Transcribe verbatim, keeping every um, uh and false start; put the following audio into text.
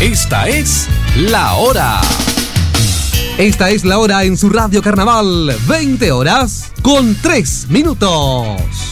Esta es La Hora. Esta es La Hora en su Radio Carnaval, veinte horas con tres minutos.